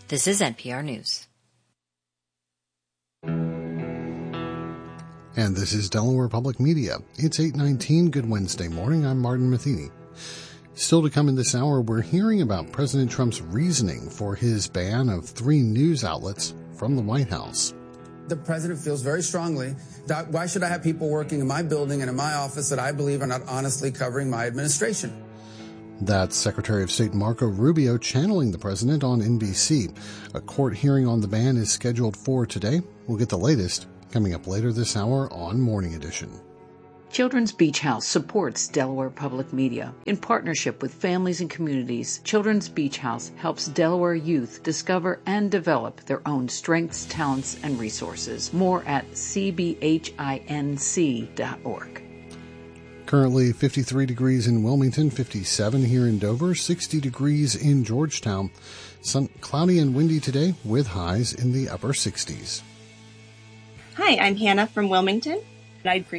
This is NPR News. And this is Delaware Public Media. It's 8:19. Good Wednesday morning. I'm Martin Matheny. Still to come in this hour, we're hearing about President Trump's reasoning for his ban of 3 news outlets from the White House. The president feels very strongly that why should I have people working in my building and in my office that I believe are not honestly covering my administration? That's Secretary of State Marco Rubio channeling the president on NBC. A court hearing on the ban is scheduled for today. We'll get the latest coming up later this hour on Morning Edition. Children's Beach House supports Delaware Public Media. In partnership with families and communities, Children's Beach House helps Delaware youth discover and develop their own strengths, talents, and resources. More at cbhinc.org. Currently 53 degrees in Wilmington, 57 here in Dover, 60 degrees in Georgetown. Cloudy and windy today with highs in the upper 60s. Hi, I'm Hannah from Wilmington. I'd